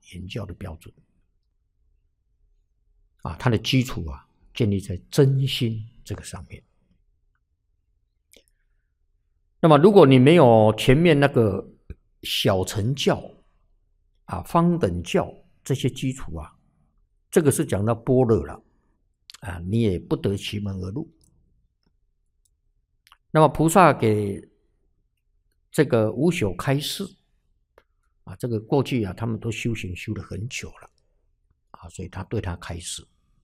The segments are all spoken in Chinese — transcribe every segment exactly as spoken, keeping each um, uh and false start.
言教的标准啊，它的基础啊建立在真心这个上面。那么如果你没有前面那个小乘教啊、方等教这些基础啊，这个是讲到般若了啊，你也不得其门而入。那么菩萨给这个无朽开示啊，这个过去啊他们都修行修了很久了啊，所以他对他开示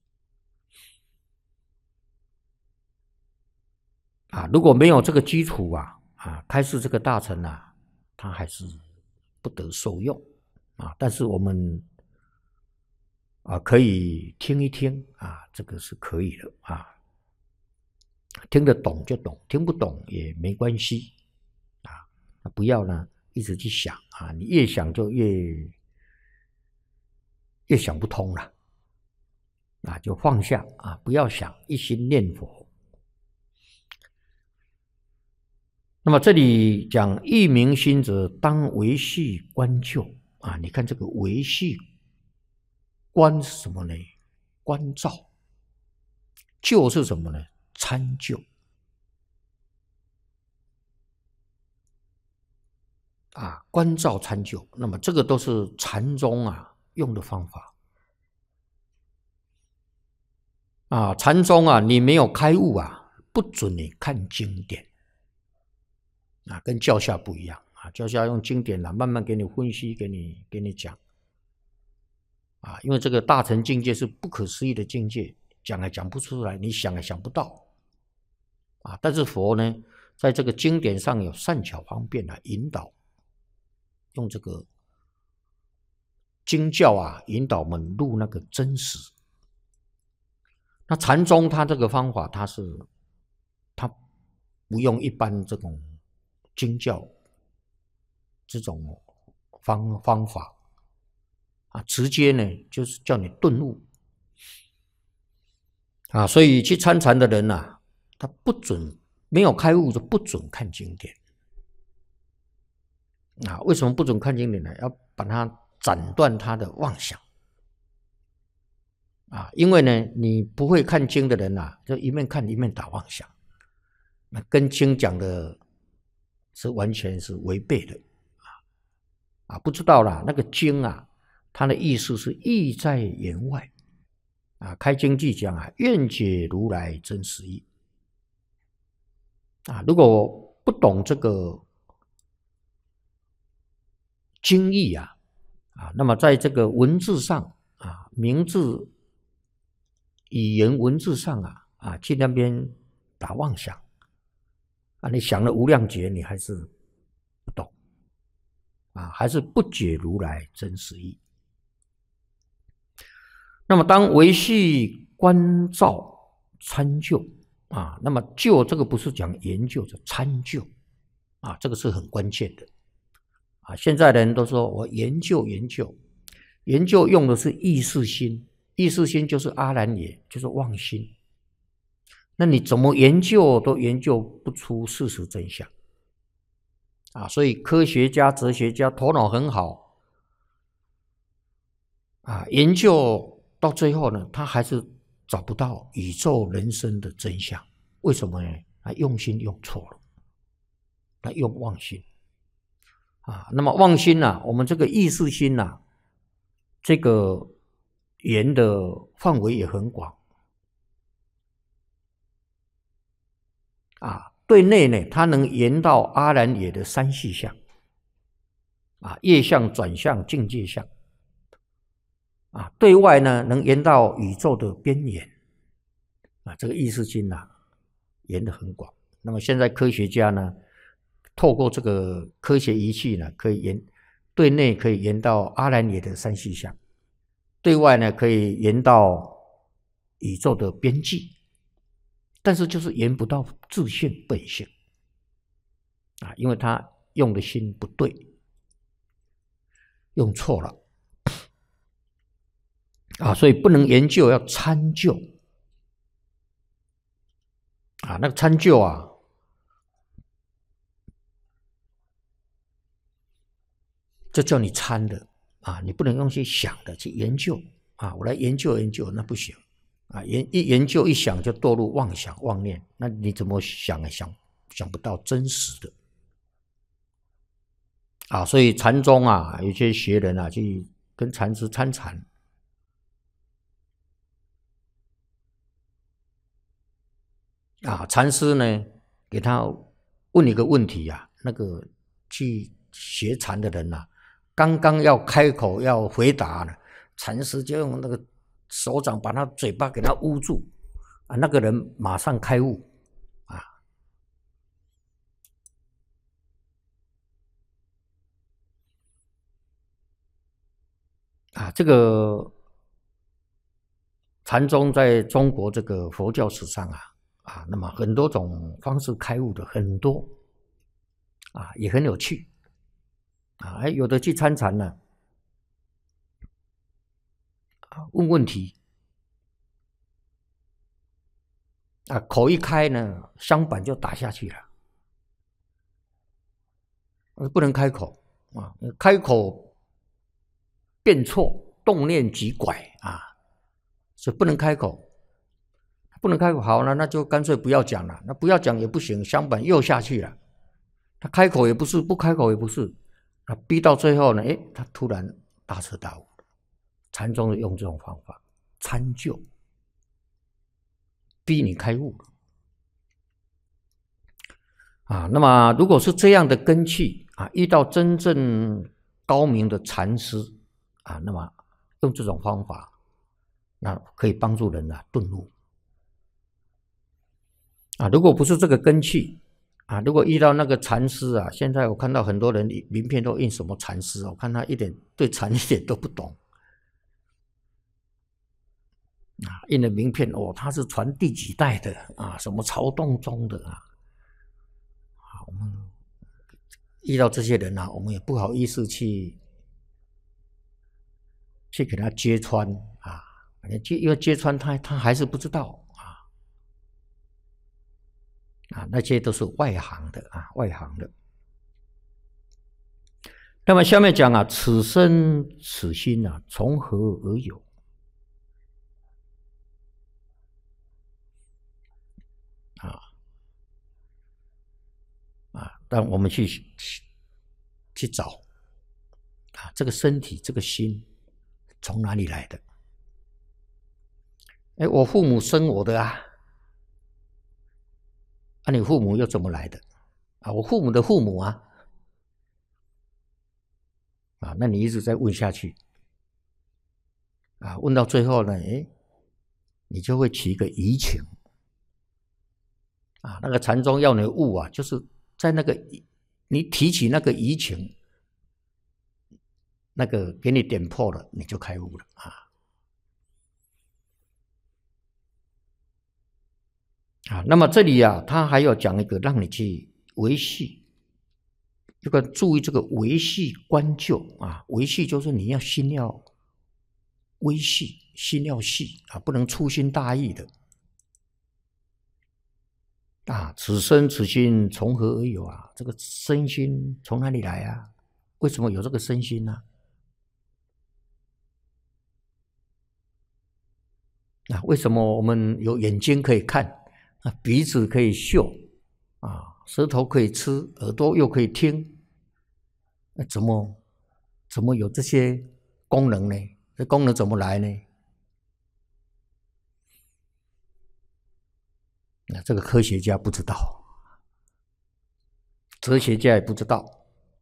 啊，如果没有这个基础啊啊，开示这个大乘啊，他还是不得受用啊。但是我们啊可以听一听啊，这个是可以的啊，听得懂就懂，听不懂也没关系啊。不要呢一直去想啊，你越想就越越想不通了啊，就放下啊，不要想，一心念佛。那么这里讲一明心者，当维系观救啊。你看这个维系观是什么呢？关照。救是什么呢？参究啊，关照参究。那么这个都是禅宗啊用的方法啊。禅宗啊，你没有开悟啊，不准你看经典。啊，跟教下不一样啊！教下用经典啦，慢慢给你分析，给你给你讲啊。因为这个大乘境界是不可思议的境界，讲也讲不出来，你想也想不到啊。但是佛呢，在这个经典上有善巧方便来引导，用这个经教啊，引导我们入那个真实。那禅宗它这个方法，它是它不用一般这种经教这种方方法啊，直接呢就是叫你顿悟啊，所以去参禅的人啊，他不准没有开悟就不准看经典啊。为什么不准看经典呢？要把它斩断他的妄想啊，因为呢，你不会看经的人啊，就一面看一面打妄想，那跟经讲的是完全是违背的啊啊！不知道啦，那个经啊，它的意思是意在言外啊。开经记讲啊，愿解如来真实义啊。如果不懂这个经义啊啊，那么在这个文字上啊，名字、语言文字上啊啊，去那边打妄想。啊，你想了无量劫，你还是不懂啊，还是不解如来真实义。那么当维系关照参究啊，那么究这个不是讲研究，是参究啊，这个是很关键的啊。现在的人都说我研究研究，研究用的是意识心，意识心就是阿兰耶，就是妄心。那你怎么研究都研究不出事实真相啊！所以科学家、哲学家头脑很好啊，研究到最后呢，他还是找不到宇宙人生的真相。为什么呢？他用心用错了，他用妄心啊。那么妄心呢、啊，我们这个意识心呢、啊，这个言的范围也很广。啊，对内呢，它能延到阿兰耶的三细相，啊，业相、转相、境界相，啊，对外呢，能延到宇宙的边缘，啊，这个意识心啊，延得很广。那么现在科学家呢，透过这个科学仪器呢，可以延对内可以延到阿兰耶的三细相，对外呢可以延到宇宙的边际。但是就是言不到自性本性啊，因为他用的心不对，用错了啊，所以不能研究，要参究啊。那个参究啊，就叫你参的啊，你不能用去想的去研究啊，我来研究研究，那不行啊，研一研究一想就堕入妄想妄念，那你怎么想啊想想不到真实的啊，所以禅宗啊，有些学人啊去跟禅师参禅。啊，禅师呢，给他问一个问题啊，那个去学禅的人呐、啊，刚刚要开口要回答了，禅师就用那个手掌把他嘴巴给他捂住，啊，那个人马上开悟，啊啊，这个禅宗在中国这个佛教史上啊。啊，那么很多种方式开悟的很多，啊，也很有趣，啊，哎，有的去参禅呢，啊，问问题，啊，口一开呢，香板就打下去了，不能开口啊，开口变错，动念即拐啊，所以不能开口。不能开口，好了，那就干脆不要讲了。那不要讲也不行，香板又下去了。他开口也不是，不开口也不是，啊，逼到最后呢，哎，他突然大彻大悟。禅宗用这种方法参究，逼你开悟啊。那么如果是这样的根器啊，遇到真正高明的禅师啊，那么用这种方法，那可以帮助人啊顿悟。啊，如果不是这个根器啊，如果遇到那个禅师啊，现在我看到很多人名片都印什么禅师，我看他一点对禅一点都不懂啊，印的名片哦，他是传第几代的啊，什么曹洞宗的啊，啊，我们遇到这些人啊，我们也不好意思去去给他揭穿啊，因为揭穿他，他还是不知道。啊，那些都是外行的啊，外行的。那么下面讲啊，此身此心啊，从何而有？啊啊，但我们去去找啊，这个身体这个心从哪里来的？哎，我父母生我的啊。啊，你父母又怎么来的？啊，我父母的父母啊，啊，那你一直在问下去，啊，问到最后呢，哎，你就会起一个疑情，啊，那个禅宗要你悟啊，就是在那个你提起那个疑情，那个给你点破了，你就开悟了啊。啊，那么这里啊，他还要讲一个，让你去维系，这个注意这个维系观究啊，维系就是你要心要微细，心要细啊，不能粗心大意的啊。此身此心从何而有啊？这个身心从哪里来啊？为什么有这个身心呢？啊，为什么我们有眼睛可以看？啊，鼻子可以嗅，啊，舌头可以吃，耳朵又可以听，那怎么怎么有这些功能呢？这功能怎么来呢？那这个科学家不知道，哲学家也不知道。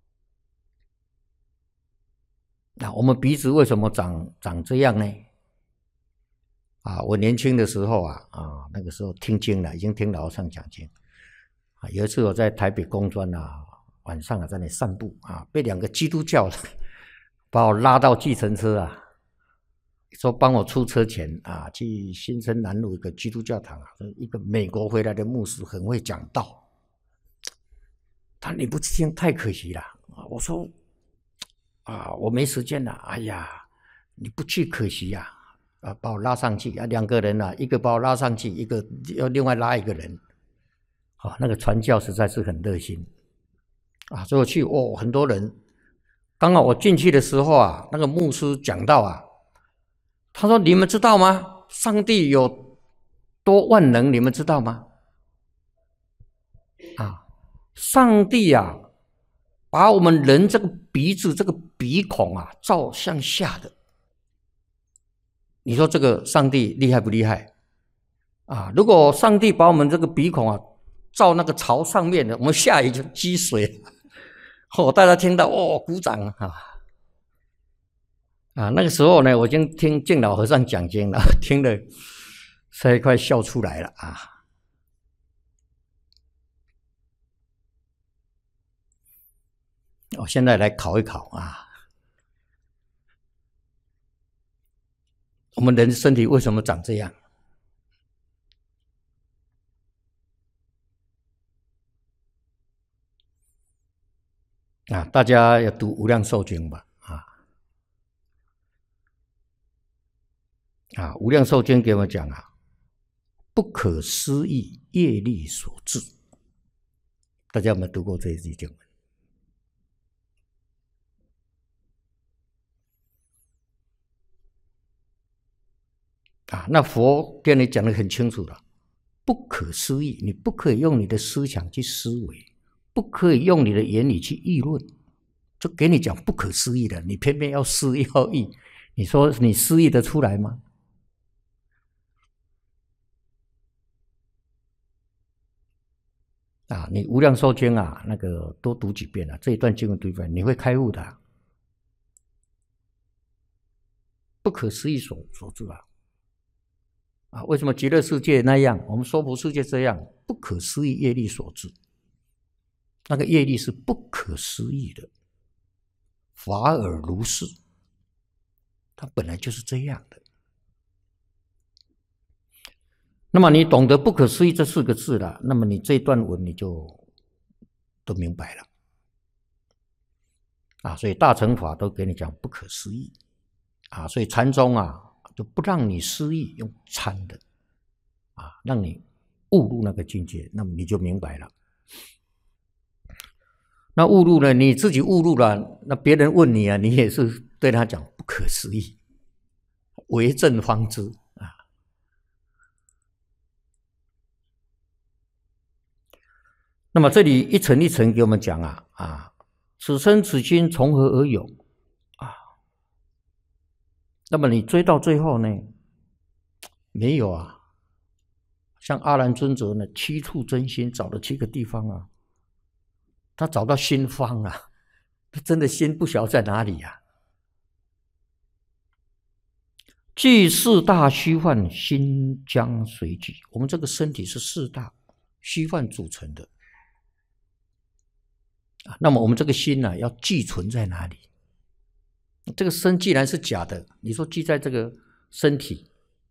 那我们鼻子为什么长长这样呢？啊，我年轻的时候啊，啊，那个时候听经了，已经听老和尚讲经。啊，有一次我在台北工专啊，晚上啊在那里散步啊，被两个基督教把我拉到计程车啊，说帮我出车钱啊，去新生南路一个基督教堂啊，一个美国回来的牧师很会讲道。他你不听太可惜了啊！我说啊，我没时间了。哎呀，你不去可惜呀！啊，把我拉上去啊，两个人啊，一个把我拉上去，一个要另外拉一个人。啊，那个传教实在是很热心啊，所以我去哦，很多人刚好我进去的时候啊，那个牧师讲到啊，他说：“你们知道吗？上帝有多万能，你们知道吗？啊，上帝啊，把我们人这个鼻子这个鼻孔啊，照向下的。你说这个上帝厉害不厉害？啊，如果上帝把我们这个鼻孔啊，照那个朝上面的，我们下一就积水。哦，大家听到哦，鼓掌啊！啊，那个时候呢，我已经听敬老和尚讲经了，听了才快笑出来了啊！我、哦、现在来考一考啊，我们人身体为什么长这样？啊，大家要读《无量寿经》吧？啊啊，《无量寿经》给我们讲啊，不可思议业力所致。大家有没有读过这一句经文？啊，那佛跟你讲得很清楚了，不可思议，你不可以用你的思想去思维，不可以用你的言语去议论，就给你讲不可思议的，你偏偏要思要议，你说你思议得出来吗？啊，你无量寿经啊，那个多读几遍啊，这一段经文读一遍，你会开悟的、啊。不可思议所所致啊！啊，为什么极乐世界那样，我们娑婆世界这样？不可思议业力所致。那个业力是不可思议的，法尔如是，它本来就是这样的。那么你懂得不可思议这四个字了，那么你这段文你就都明白了啊。所以大乘法都给你讲不可思议啊，所以禅宗啊就不让你思议，用参的啊，让你悟入那个境界，那么你就明白了。那悟入呢，你自己悟入了，那别人问你啊，你也是对他讲不可思议，为证方知啊。那么这里一层一层给我们讲啊啊，此身此心从何而有啊？那么你追到最后呢，没有啊。像阿难尊者呢，七处真心找了七个地方啊，他找到心方啊，他真的心不晓得在哪里啊。即四大虚幻，心将随聚。我们这个身体是四大虚幻组成的啊，那么我们这个心呢、啊，要寄存在哪里？这个身既然是假的，你说寄在这个身体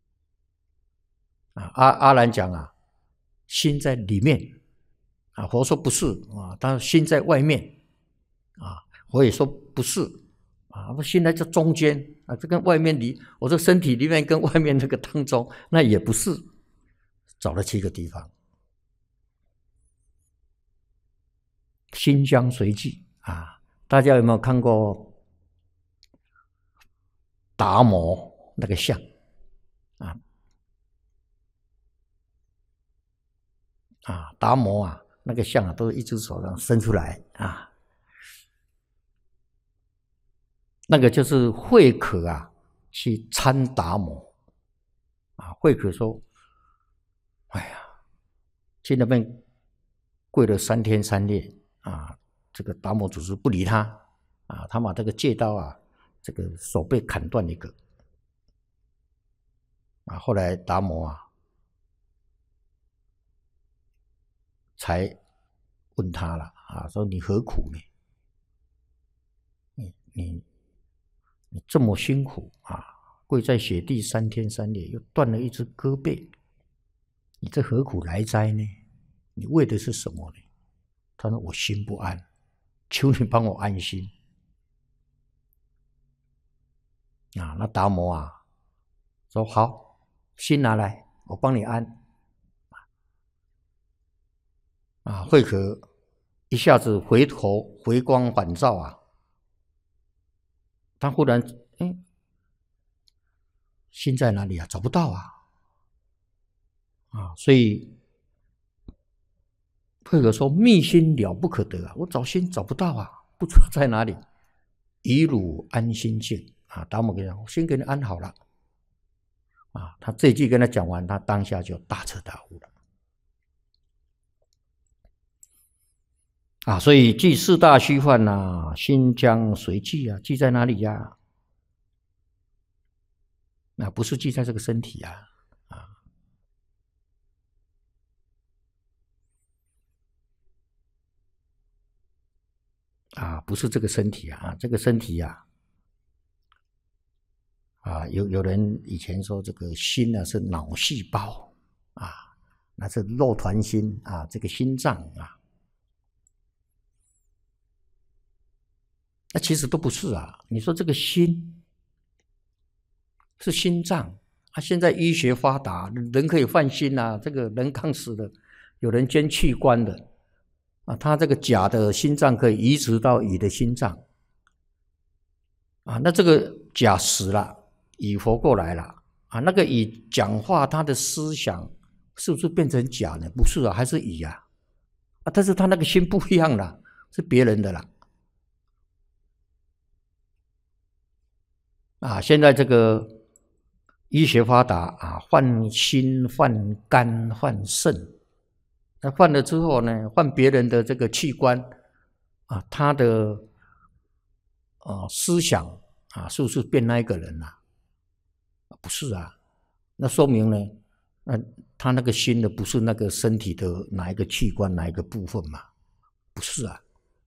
啊，阿阿难讲啊，心在里面啊，佛说不是啊，但是心在外面啊，我也说不是啊，我心在这中间啊，这跟外面里，我这身体里面跟外面那个当中，那也不是，找了七个地方，心将随聚啊，大家有没有看过达摩那个像啊？啊，达摩啊，那个像啊，都是一只手上伸出来啊，那个就是慧可啊，去参达摩啊。慧可说：“哎呀，去那边跪了三天三夜啊，这个达摩祖师不理他啊，他把这个戒刀啊，这个手被砍断一个啊。后来达摩啊。”才问他了啊，说你何苦呢？你你你这么辛苦啊，跪在雪地三天三夜，又断了一只胳膊，你这何苦来哉呢？你为的是什么呢？他说我心不安，求你帮我安心啊。那达摩啊说好，心拿来，我帮你安。啊，慧可一下子回头回光返照啊， 他忽然哎，心在哪里啊？找不到啊！啊，所以慧可说：“密心了不可得啊！我找心找不到啊，不知道在哪里。以汝安心境啊！达摩跟他讲，我先给你安好了。啊，他这句跟他讲完，他当下就大彻大悟了。啊，所以记四大虚幻呐、啊，心将随记啊，记在哪里呀、啊？那不是记在这个身体啊，啊。”啊，不是这个身体啊，这个身体呀、啊，啊，有有人以前说这个心呢、啊、是脑细胞啊，那是肉团心啊，这个心脏啊，那其实都不是啊。你说这个心是心脏啊，现在医学发达，人可以换心啊，这个人刚死的，有人捐器官的。啊，他这个假的心脏可以移植到乙的心脏，啊，那这个甲死了，乙活过来了，啊，那个乙讲话，他的思想是不是变成甲呢？不是啊，还是乙啊，啊，但是他那个心不一样了，是别人的了，啊，现在这个医学发达啊，换心、换肝、换肾。那换了之后呢？换别人的这个器官啊，他的啊思想啊，是不是变那一个人啊？不是啊，那说明呢，那他那个心的不是那个身体的哪一个器官哪一个部分嘛？不是啊。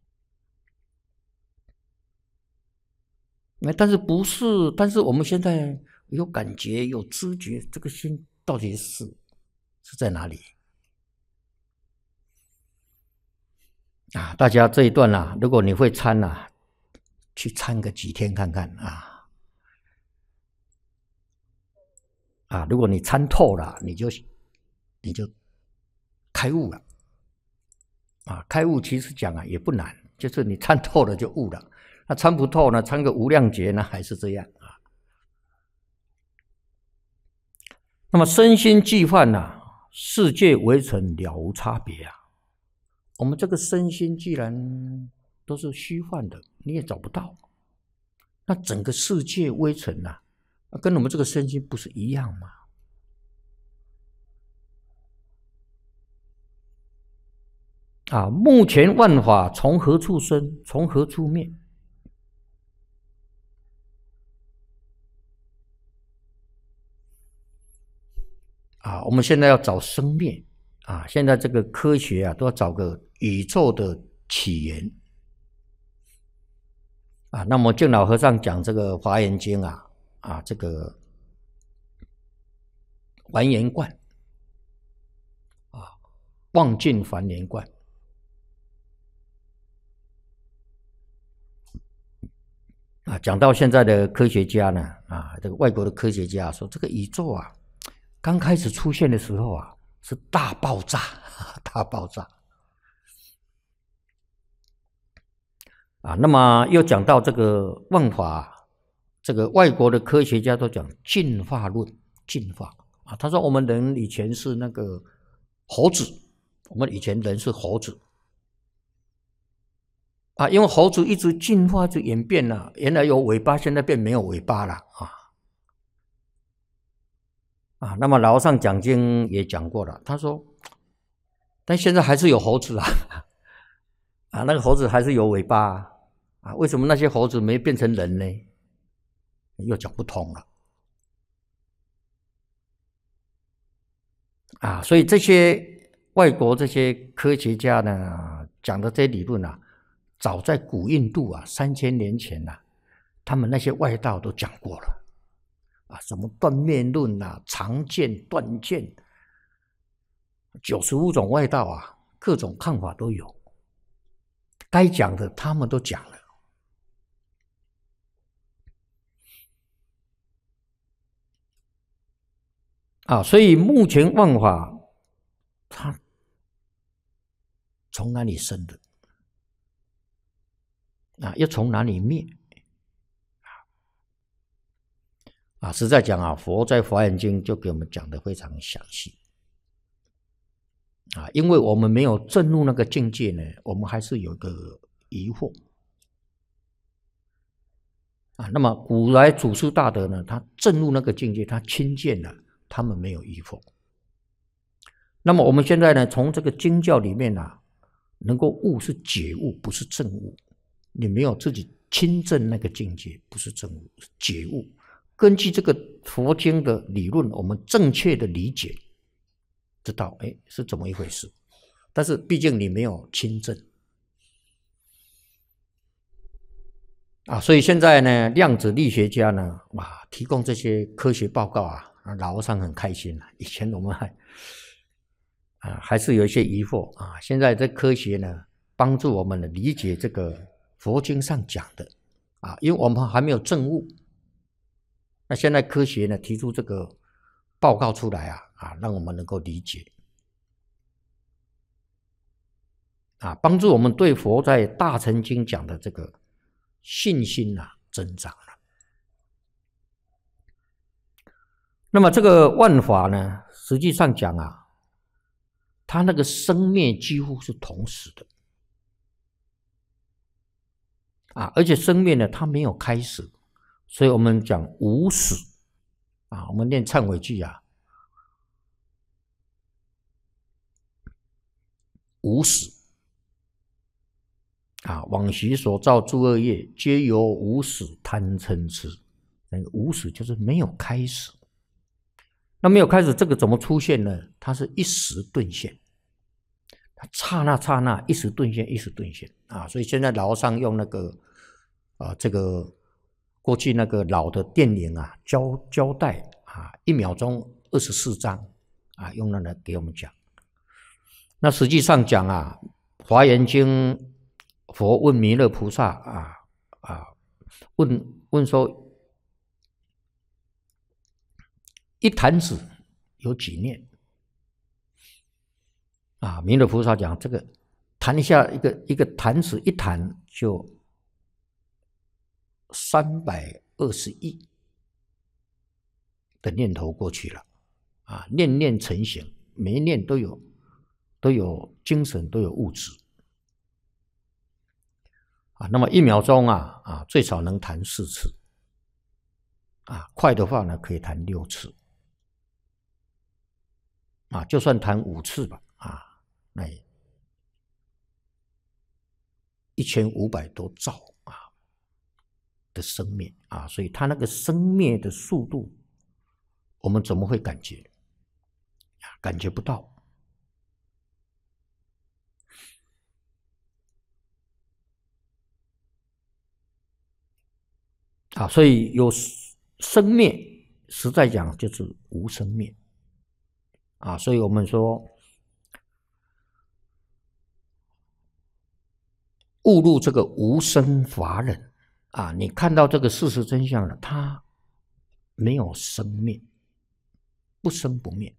那但是不是？但是我们现在有感觉有知觉，这个心到底是是在哪里？啊，大家这一段啊，如果你会参啊，去参个几天看看啊，啊，如果你参透了，你就你就开悟了，啊，开悟其实讲啊也不难，就是你参透了就悟了，那参不透呢，参个无量劫呢还是这样啊。那么身心既幻呐，世界微尘了无差别啊。我们这个身心既然都是虚幻的，你也找不到，那整个世界微尘呐、啊，跟我们这个身心不是一样吗？啊，目前万法从何处生，从何处灭？啊，我们现在要找生灭啊，现在这个科学啊，都要找个宇宙的起源啊。那么净老和尚讲这个《华严经》啊，啊，这个还原观啊，望尽还原观啊，讲到现在的科学家呢，啊，这个外国的科学家说，这个宇宙啊，刚开始出现的时候啊，是大爆炸，大爆炸。啊，那么又讲到这个万法，这个外国的科学家都讲进化论，进化啊。他说我们人以前是那个猴子，我们以前人是猴子啊，因为猴子一直进化就演变了，原来有尾巴，现在变没有尾巴了啊啊。那么老和尚讲经也讲过了，他说，但现在还是有猴子啊啊，那个猴子还是有尾巴啊。啊，为什么那些猴子没变成人呢？又讲不通了啊！所以这些外国这些科学家呢，讲的这些理论啊，早在古印度啊，三千年前啊，他们那些外道都讲过了啊，什么断面论啊、常见、断见，九十五种外道啊，各种看法都有，该讲的他们都讲了。啊，所以目前万法，它从哪里生的？啊，又从哪里灭？ 啊，实在讲啊，佛在《华严经》就给我们讲得非常详细啊，因为我们没有证入那个境界呢，我们还是有个疑惑啊。那么古来祖师大德呢，他证入那个境界，他亲见了，他们没有疑惑。那么我们现在呢，从这个经教里面啊，能够悟是解悟，不是证悟。你没有自己亲证那个境界，不是证悟，是解悟。根据这个佛经的理论，我们正确的理解，知道哎是怎么一回事。但是毕竟你没有亲证啊，所以现在呢，量子力学家呢，哇，提供这些科学报告啊，老和尚很开心啊。以前我们还啊还是有一些疑惑啊，现在这科学呢，帮助我们理解这个佛经上讲的啊，因为我们还没有证悟。那现在科学呢提出这个报告出来啊，啊，让我们能够理解，啊，帮助我们对佛在大乘经讲的这个信心啊增长了。那么这个万法呢，实际上讲啊，它那个生灭几乎是同时的啊，而且生灭呢，它没有开始。所以我们讲无始啊，我们念忏悔句啊，无始啊，往昔所造诸恶业，皆由无始贪嗔痴。那个无始就是没有开始。那没有开始，这个怎么出现呢？它是一时顿现，它刹那刹那，一时顿现，一时顿现啊。所以现在老和尚用那个啊，这个。过去那个老的电影啊，胶胶带啊，一秒钟二十四张啊，用那个给我们讲。那实际上讲啊，《华严经》佛问弥勒菩萨啊啊，问问说，一弹指有几念？啊，弥勒菩萨讲这个弹一下，一个一个弹指一弹就。三百二十亿的念头过去了啊，念念成形，每一念都有都有精神，都有物质啊。那么一秒钟啊啊，最少能弹四次啊，快的话呢可以弹六次啊，就算弹五次吧啊，那一千五百多兆。的生灭啊，所以它那个生灭的速度，我们怎么会感觉？感觉不到啊，所以有生灭，实在讲就是无生灭啊，所以我们说误入这个无生法忍。啊，你看到这个事实真相了，它没有生灭，不生不灭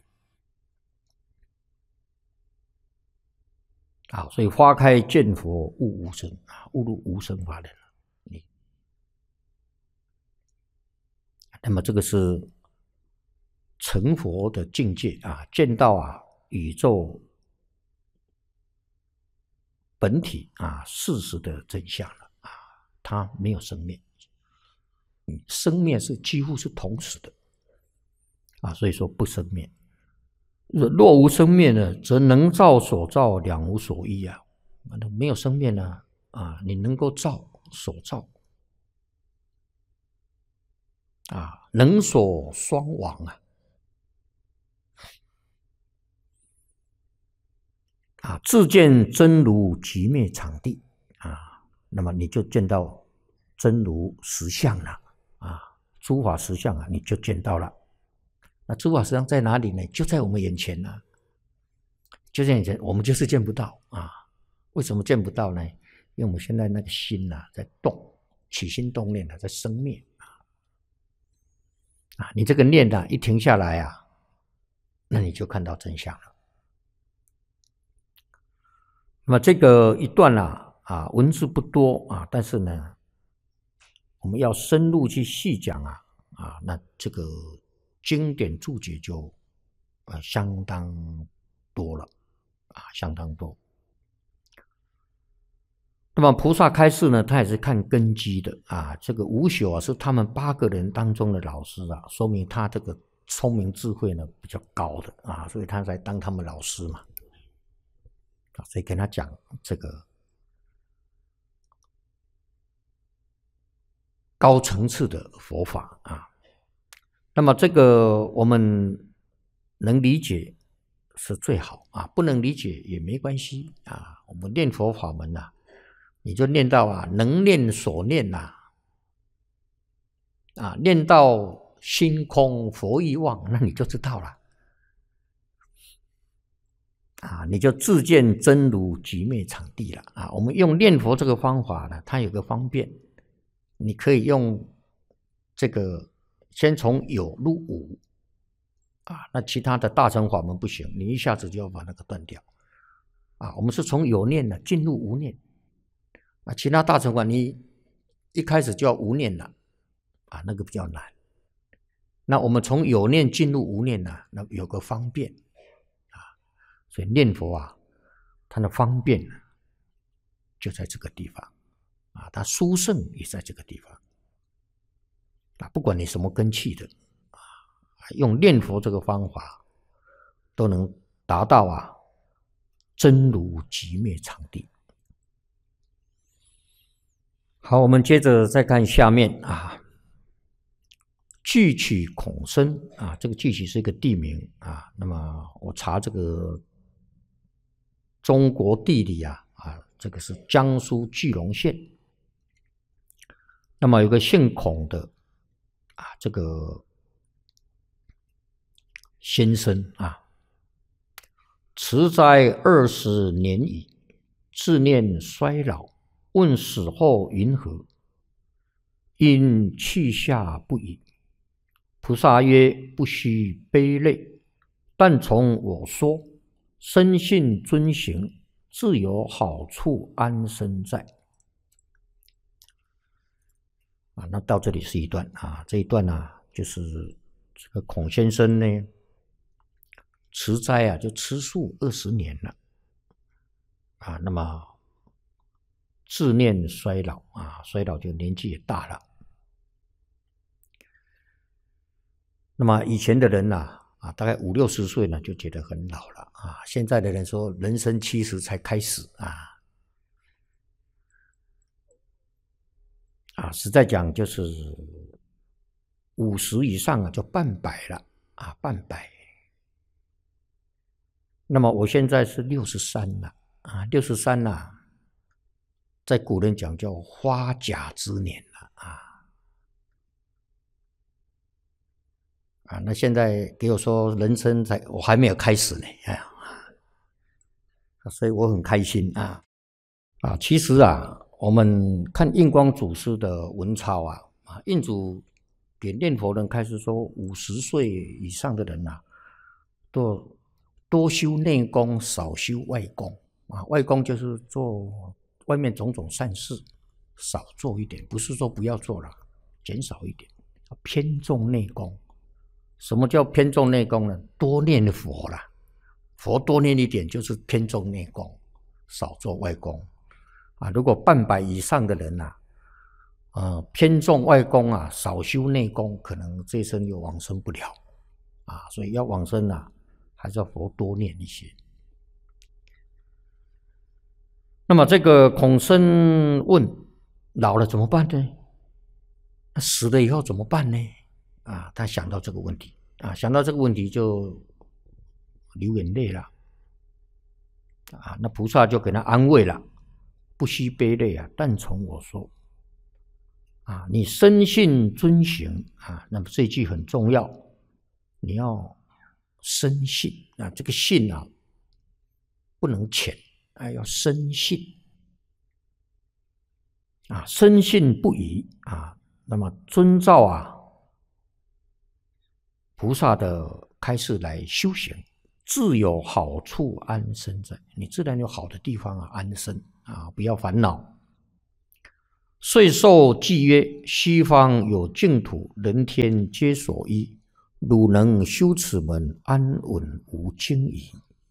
啊，所以花开见佛悟无生啊，误入无生法忍了。你，那么这个是成佛的境界啊，见到啊宇宙本体啊事实的真相了。它没有生灭，生灭是几乎是同时的啊，所以说不生灭。若无生灭呢，则能造所造，两无所依啊。没有生灭呢啊，你能够造所造啊，能所双亡啊啊，自见真如寂灭场地啊。那么你就见到真如实相了啊，诸法实相啊，你就见到了。那诸法实相在哪里呢？就在我们眼前呢、啊，就在眼前，我们就是见不到啊。为什么见不到呢？因为我们现在那个心呐、啊、在动，起心动念啊在生灭啊。啊，你这个念啊一停下来啊，那你就看到真相了。那么这个一段啊。啊，文字不多啊，但是呢，我们要深入去细讲啊，啊， 啊，那这个经典注解就呃相当多了啊，相当多。那么菩萨开示呢，他也是看根基的啊。这个无朽啊，是他们八个人当中的老师啊，说明他这个聪明智慧呢比较高的啊，所以他才当他们老师嘛。啊，所以跟他讲这个高层次的佛法啊。那么这个我们能理解是最好啊，不能理解也没关系啊。我们念佛法门啊，你就念到啊，能念所念呐，啊，念到心空佛意忘，那你就知道了。啊，你就自见真如寂灭场地了啊！我们用念佛这个方法呢，它有个方便，你可以用这个先从有入无啊，那其他的大乘法门不行，你一下子就要把那个断掉啊。我们是从有念呢进入无念啊，其他大乘法你一开始就要无念了啊，那个比较难。那我们从有念进入无念呢，那有个方便。所以念佛啊，它的方便就在这个地方啊，它殊胜也在这个地方啊。不管你什么根器的啊，用念佛这个方法，都能达到啊真如寂灭场地。好，我们接着再看下面啊，巨曲孔生啊，这个巨曲是一个地名啊。那么我查这个。中国地理啊，啊，这个是江苏句容县。那么有个姓孔的啊，这个先生啊，持斋二十年矣，自念衰老，问死后云何？因去下不已。菩萨曰：不须悲泪，但从我说。深信遵行，自有好处安身在。啊，那到这里是一段啊，这一段呢、啊，就是这个孔先生呢，持斋啊，就吃素二十年了，啊，那么自念衰老啊，衰老就年纪也大了。那么以前的人呐、啊。啊，大概五六十岁呢，就觉得很老了啊。现在的人说，人生七十才开始啊。啊，实在讲就是五十以上啊，就半百了啊，半百。那么我现在是六十三了啊，六十三了，在古人讲叫花甲之年了啊。啊，那现在给我说人生才我还没有开始呢，哎呀，所以我很开心啊啊！其实啊，我们看印光祖师的文钞啊啊，印祖给念佛人开始说，五十岁以上的人呐、啊，多多修内功，少修外功啊。外功就是做外面种种善事，少做一点，不是说不要做了，减少一点，偏重内功。什么叫偏重内功呢？多念佛啦，佛多念一点就是偏重内功，少做外功啊。如果半百以上的人呐、啊，呃，偏重外功啊，少修内功，可能这一生又往生不了啊。所以要往生啊，还是要佛多念一些。那么这个孔生问：老了怎么办呢？死了以后怎么办呢？啊，他想到这个问题啊，想到这个问题就流眼泪了啊。那菩萨就给他安慰了，不须悲泪啊，但从我说啊，你深信遵行啊。那么这句很重要，你要深信啊，这个信啊不能浅啊，要深信啊，深信不疑啊。那么遵照啊。菩萨的开示来修行，自有好处安身在，你自然有好的地方啊，安身啊，不要烦恼。 遂受记曰：西方有净土，人天皆所依。汝能修此门，安稳无惊疑。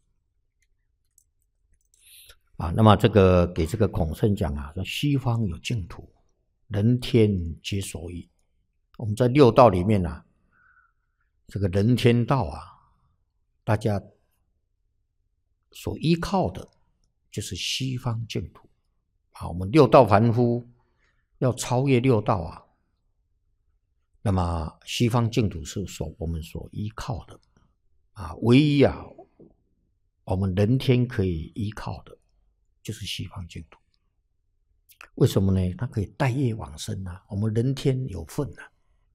啊，那么这个给这个孔圣讲啊，说西方有净土，人天皆所依。我们在六道里面啊，这个人天道啊，大家所依靠的就是西方净土。啊，我们六道凡夫要超越六道啊，那么西方净土是所我们所依靠的啊，唯一啊，我们人天可以依靠的就是西方净土。为什么呢？它可以带业往生啊，我们人天有份啊。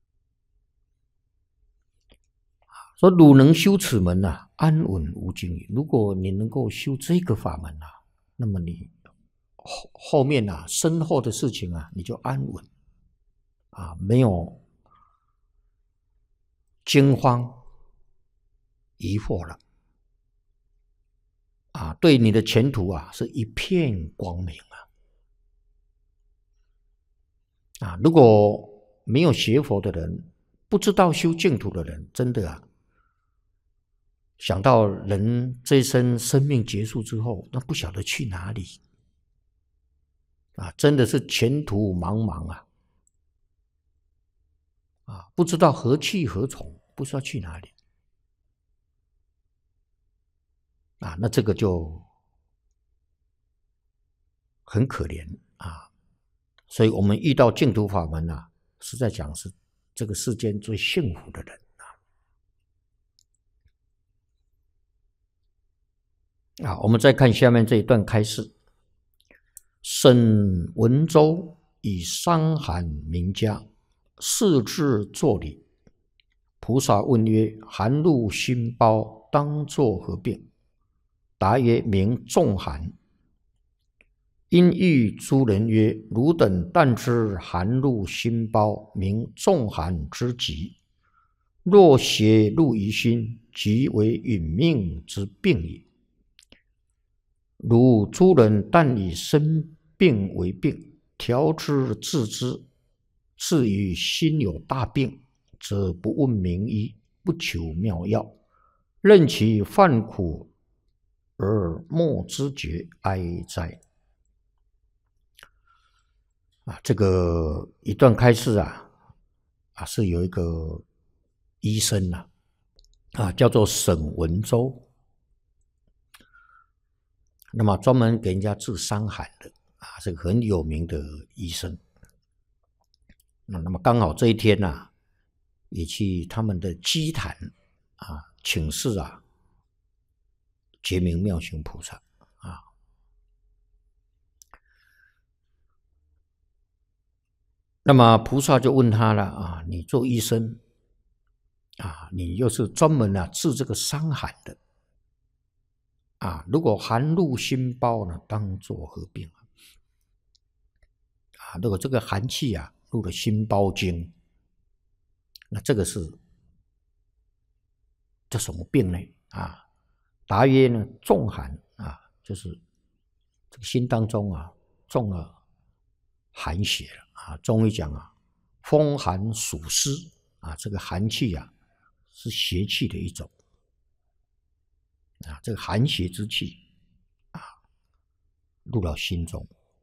说汝能修此门啊，安稳无惊疑。如果你能够修这个法门啊，那么你后后面啊，身后的事情啊，你就安稳啊，没有惊慌疑惑了啊，对你的前途啊是一片光明啊！啊，如果没有学佛的人，不知道修净土的人，真的啊，想到人这一生生命结束之后，那不晓得去哪里啊，真的是前途茫茫啊！啊，不知道何去何从，不知道去哪里啊，那这个就很可怜啊！所以我们遇到净土法门啊，实在讲是这个世间最幸福的人啊！啊，我们再看下面这一段开示：沈文州以伤寒名家，视之作礼。菩萨问曰：寒入心包，当作何病？答曰：名重寒。因喻诸人曰：汝等但知寒入心包，名重寒之疾。若邪入于心，即为殒命之病也。如诸人但以生病为病，调之治之，至于心有大病，则不问名医，不求妙药，任其患苦而莫知觉，哀哉！啊，这个一段开示啊，啊是有一个医生啊，啊叫做沈文州。那么专门给人家治伤寒的啊，是个很有名的医生。那那么刚好这一天呢、啊，也去他们的基坛啊请示啊觉明妙行菩萨啊。那么菩萨就问他了啊，你做医生啊，你又是专门啊治这个伤寒的。啊，如果寒入心包呢，当作何病啊？啊，如果这个寒气啊入了心包经，那这个是叫什么病呢？啊，答曰呢，重寒啊，就是这个心当中啊中了寒邪了啊。中医讲啊，风寒暑湿啊，这个寒气啊是邪气的一种。啊，这个寒邪之气啊，入到心中。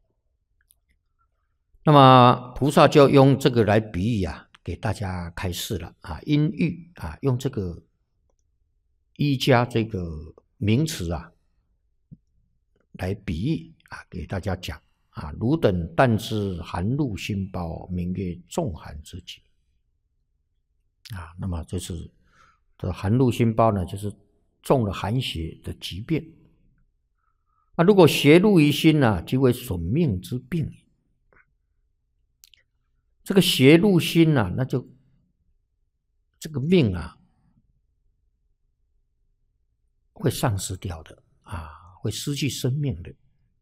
那么菩萨就用这个来比喻啊，给大家开示了啊。因喻啊，用这个医家这个名词啊，来比喻啊，给大家讲啊。汝等但知寒入心包，名曰重寒之疾啊。那么就是这寒入心包呢，就是中了寒邪的疾病。啊，如果邪入于心呢、啊，即为损命之病。这个邪入心呢、啊，那就这个命啊会丧失掉的啊，会失去生命的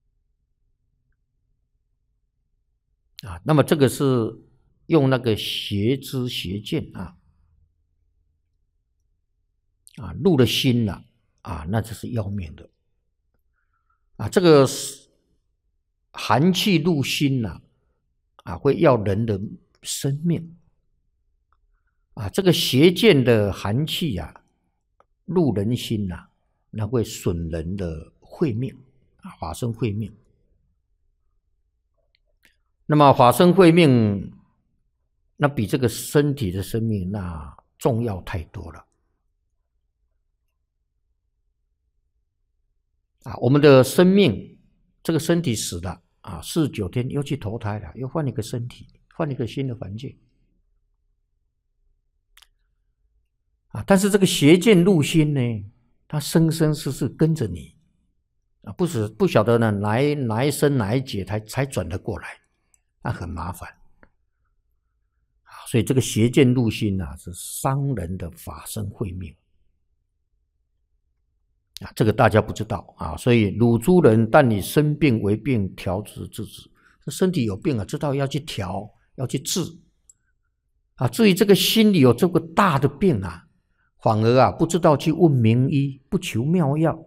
啊。那么这个是用那个邪知邪见啊。啊，入了心了啊，那就是要命的啊。这个寒气入心了啊，会要人的生命啊。这个邪见的寒气啊，入人心呐、啊，那会损人的慧命啊，法身慧命。那么法身慧命，那比这个身体的生命那重要太多了啊！我们的生命，这个身体死了啊，四十九天又去投胎了，又换一个身体，换一个新的环境啊！但是这个邪见入心呢，它生生世世跟着你啊，不是不晓得呢，哪一哪一生哪一劫才才转得过来，那很麻烦。所以这个邪见入心啊，是伤人的法身慧命啊，这个大家不知道啊。所以汝诸人，但以生病为病，调治治之。身体有病啊，知道要去调，要去治啊。至于这个心里有这个大的病啊，反而啊不知道去问名医，不求妙药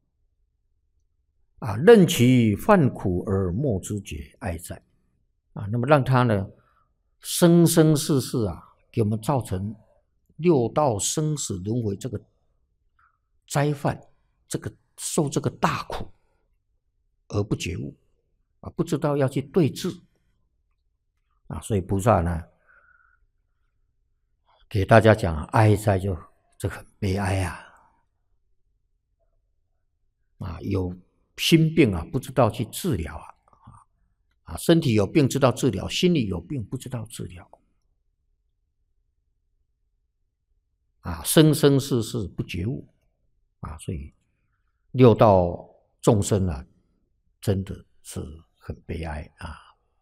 啊，任其患苦而莫知觉，哀哉啊！那么让他呢，生生世世啊，给我们造成六道生死轮回这个灾患，这个受这个大苦而不觉悟啊，不知道要去对治啊，所以菩萨呢，给大家讲哀哉，就这个很悲哀啊啊，有心病啊，不知道去治疗啊啊，身体有病知道治疗，心里有病不知道治疗啊，生生世世不觉悟啊，所以六道众生啊，真的是很悲哀啊。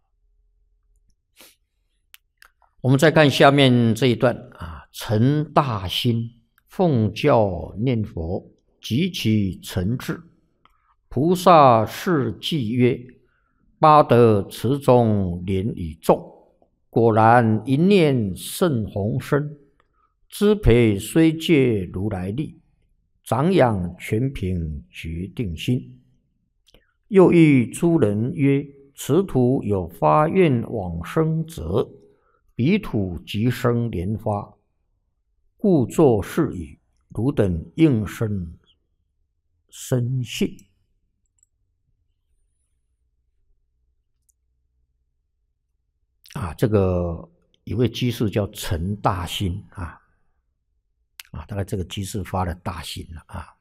我们再看下面这一段啊，诚大心，奉教念佛，极其诚挚。菩萨示偈曰：八德池中莲已种，果然一念胜宏深。资培虽借如来力，长养全凭决定心。又欲诸人曰：此土有发愿往生者，彼土即生莲花，故作是语，汝等应生深信。啊，这个一位居士叫陈大心啊，啊，大概这个居士发了大心了啊。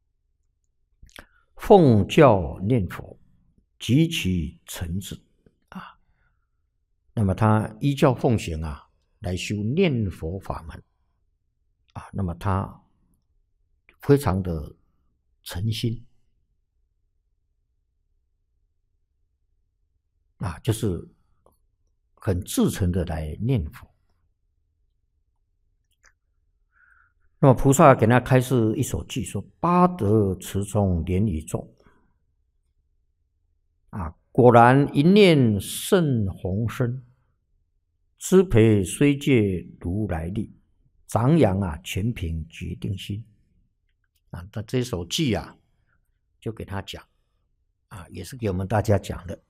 奉教念佛，极其诚挚啊。那么他依教奉行啊，来修念佛法门啊。那么他非常的诚心啊，就是很至诚的来念佛。那么菩萨给他开示一首偈，说：八德池中莲已种啊，果然一念胜宏深。资培虽借如来力，长养啊全凭决定心啊。那这首偈啊，就给他讲啊，也是给我们大家讲的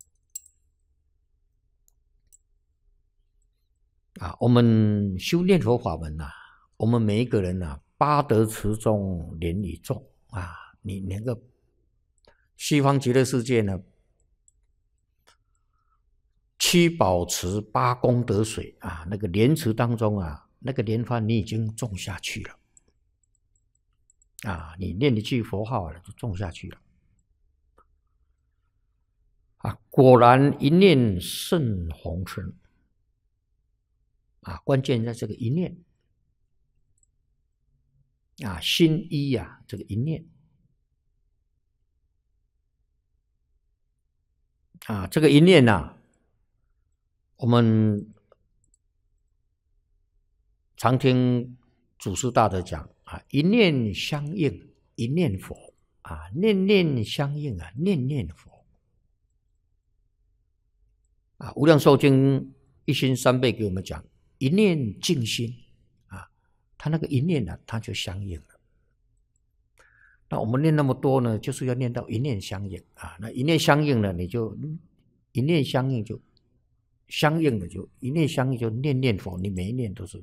啊。我们修念佛法门呐、啊，我们每一个人啊，八德池中莲已种啊。你那个西方极乐世界呢，七宝池八功德水啊，那个莲池当中啊，那个莲花你已经种下去了啊，你念一句佛号了，就种下去了啊。果然一念胜宏深啊，关键在这个一念啊，心一啊，这个一念啊，这个一念啊，我们常听祖师大德讲啊，一念相应，一念佛啊，念念相应啊，念念佛啊。无量寿经一心三倍给我们讲，一念净心啊，他那个一念呢、啊，他就相应了。那我们念那么多呢，就是要念到一念相应啊。那一念相应呢，你就一念相应就相应的就一念相应，就念念佛，你每一念都是